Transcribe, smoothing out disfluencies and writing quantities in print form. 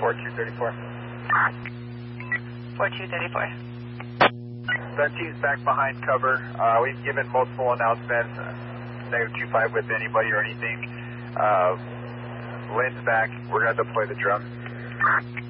4234. 4234. That team's back behind cover. We've given multiple announcements. -25 with anybody or anything. Lynn's back. We're going to deploy the drum.